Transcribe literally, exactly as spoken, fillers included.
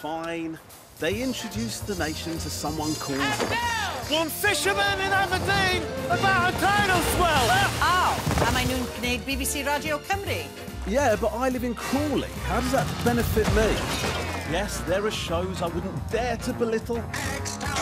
fine. They introduced the nation to someone called... One fisherman in Aberdeen about a tidal swell! Oh, am I noon gwneud B B C Radio Cymru? Yeah, but I live in Crawley. How does that benefit me? Yes, there are shows I wouldn't dare to belittle.